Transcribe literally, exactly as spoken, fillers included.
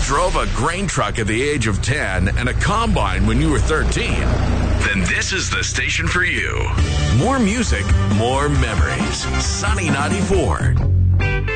drove a grain truck at the age of ten and a combine when you were thirteen, then this is the station for you. More music, more memories. Sunny ninety-four.